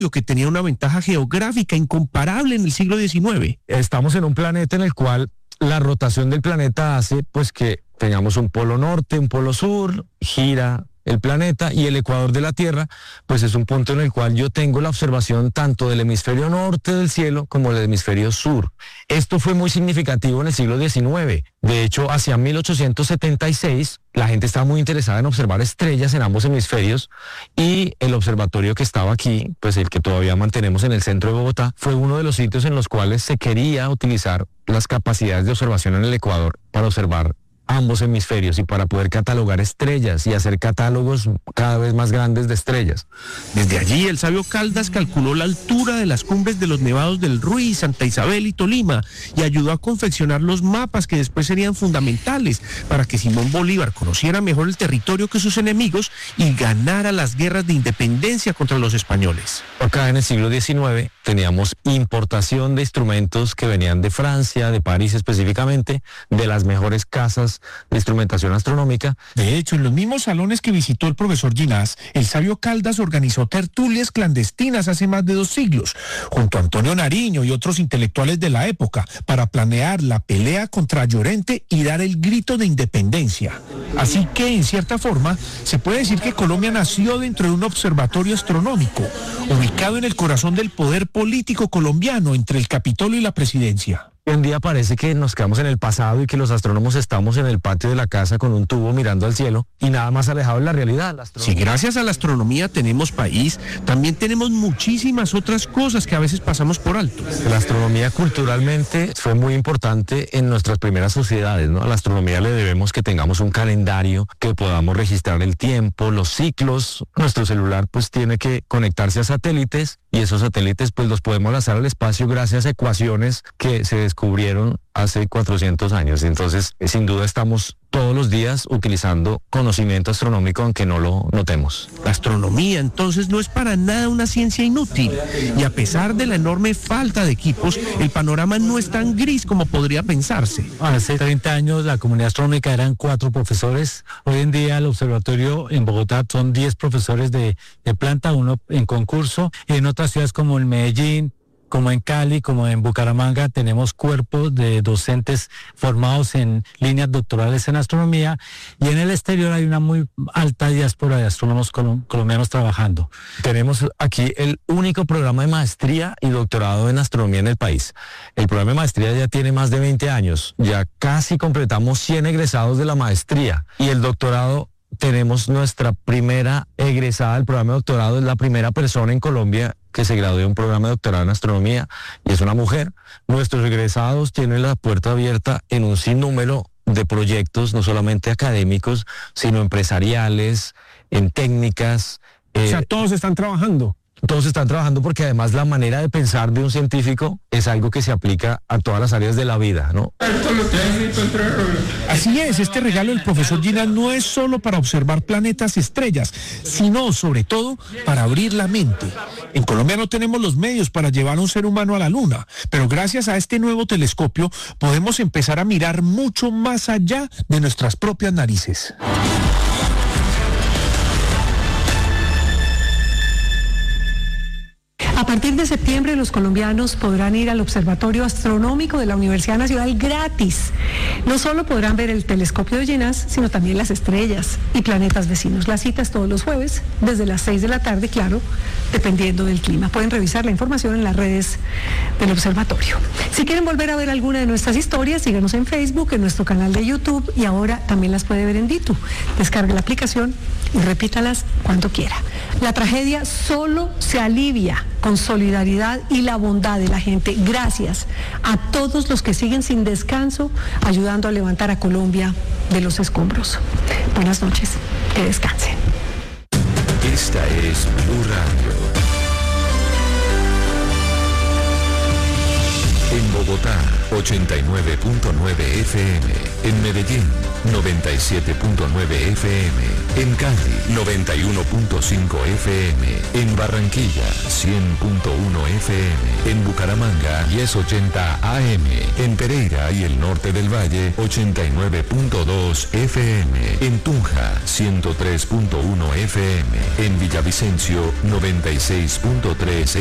que tenía una ventaja geográfica incomparable en el siglo XIX. Estamos en un planeta en el cual la rotación del planeta hace pues que tengamos un polo norte, un polo sur, gira el planeta, y el ecuador de la Tierra pues es un punto en el cual yo tengo la observación tanto del hemisferio norte del cielo como del hemisferio sur. Esto fue muy significativo en el siglo XIX. De hecho, hacia 1876 la gente estaba muy interesada en observar estrellas en ambos hemisferios, y el observatorio que estaba aquí, pues el que todavía mantenemos en el centro de Bogotá, fue uno de los sitios en los cuales se quería utilizar las capacidades de observación en el Ecuador para observar ambos hemisferios y para poder catalogar estrellas y hacer catálogos cada vez más grandes de estrellas. Desde allí, el sabio Caldas calculó la altura de las cumbres de los nevados del Ruiz, Santa Isabel y Tolima, y ayudó a confeccionar los mapas que después serían fundamentales para que Simón Bolívar conociera mejor el territorio que sus enemigos y ganara las guerras de independencia contra los españoles. Acá en el siglo XIX teníamos importación de instrumentos que venían de Francia, de París específicamente, de las mejores casas de instrumentación astronómica. De hecho, en los mismos salones que visitó el profesor Ginás, el sabio Caldas organizó tertulias clandestinas hace más de 2 siglos, junto a Antonio Nariño y otros intelectuales de la época, para planear la pelea contra Llorente y dar el grito de independencia. Así que, en cierta forma, se puede decir que Colombia nació dentro de un observatorio astronómico, ubicado en el corazón del poder político colombiano, entre el Capitolio y la presidencia. Hoy en día parece que nos quedamos en el pasado y que los astrónomos estamos en el patio de la casa con un tubo mirando al cielo y nada más alejado de la realidad. Si gracias a la astronomía tenemos país, también tenemos muchísimas otras cosas que a veces pasamos por alto. La astronomía culturalmente fue muy importante en nuestras primeras sociedades, ¿no? A la astronomía le debemos que tengamos un calendario, que podamos registrar el tiempo, los ciclos. Nuestro celular pues tiene que conectarse a satélites, y esos satélites pues los podemos lanzar al espacio gracias a ecuaciones que se descubrieron hace 400 años. Entonces, sin duda estamos todos los días utilizando conocimiento astronómico aunque no lo notemos. La astronomía entonces no es para nada una ciencia inútil, y a pesar de la enorme falta de equipos, el panorama no es tan gris como podría pensarse. Hace 30 años la comunidad astronómica eran 4 profesores. Hoy en día el observatorio en Bogotá son 10 profesores de planta, 1 en concurso. En otras ciudades como en Medellín, como en Cali, como en Bucaramanga, tenemos cuerpos de docentes formados en líneas doctorales en astronomía, y en el exterior hay una muy alta diáspora de astrónomos colombianos trabajando. Tenemos aquí el único programa de maestría y doctorado en astronomía en el país. El programa de maestría ya tiene más de 20 años, ya casi completamos 100 egresados de la maestría, y el doctorado tenemos nuestra primera egresada del programa de doctorado, es la primera persona en Colombia que se graduó de un programa de doctorado en astronomía, y es una mujer. Nuestros egresados tienen la puerta abierta en un sinnúmero de proyectos, no solamente académicos, sino empresariales, en técnicas. O sea, todos están trabajando. Todos están trabajando porque además la manera de pensar de un científico es algo que se aplica a todas las áreas de la vida, ¿no? Así es, este regalo del profesor Ginás no es solo para observar planetas y estrellas, sino sobre todo para abrir la mente. En Colombia no tenemos los medios para llevar a un ser humano a la luna, pero gracias a este nuevo telescopio podemos empezar a mirar mucho más allá de nuestras propias narices. A partir de septiembre, los colombianos podrán ir al Observatorio Astronómico de la Universidad Nacional gratis. No solo podrán ver el telescopio de Ginás, sino también las estrellas y planetas vecinos. La cita es todos los jueves, desde las 6 de la tarde, claro, dependiendo del clima. Pueden revisar la información en las redes del observatorio. Si quieren volver a ver alguna de nuestras historias, síganos en Facebook, en nuestro canal de YouTube, y ahora también las puede ver en Ditu. Descargue la aplicación y repítalas cuando quiera. La tragedia solo se alivia con solidaridad y la bondad de la gente. Gracias a todos los que siguen sin descanso ayudando a levantar a Colombia de los escombros. Buenas noches, que descansen. Esta es Blue Radio. En Bogotá. Bogotá, 89.9 FM. En Medellín, 97.9 FM. En Cali, 91.5 FM. En Barranquilla, 100.1 FM. En Bucaramanga, 1080 AM. En Pereira y el norte del Valle, 89.2 FM. En Tunja, 103.1 FM. En Villavicencio, 96.3